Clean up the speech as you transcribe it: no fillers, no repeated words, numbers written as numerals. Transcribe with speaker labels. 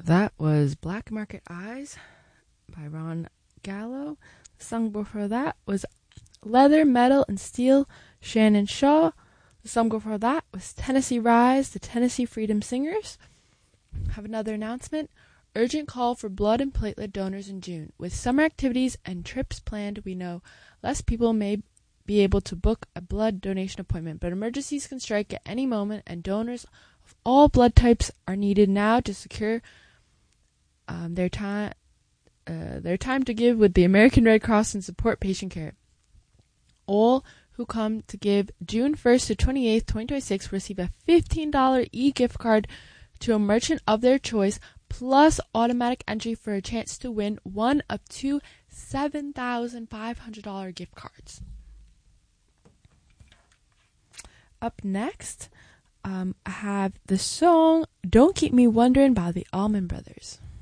Speaker 1: That was Black Market Eyes by Ron Gallo. The song before that was Leather, Metal, and Steel, Shannon Shaw. The song before that was Tennessee Rise, the Tennessee Freedom Singers. Have another announcement. Urgent call for blood and platelet donors in June. With summer activities and trips planned, we know less people may be able to book a blood donation appointment, but emergencies can strike at any moment, and donors of all blood types are needed now to secure their time to give with the American Red Cross and support patient care. All who come to give June 1st to 28th, 2026 receive a $15 e-gift card to a merchant of their choice, plus automatic entry for a chance to win one of two $7,500 gift cards. Up next, I have the song Don't Keep Me Wondering by the Allman Brothers.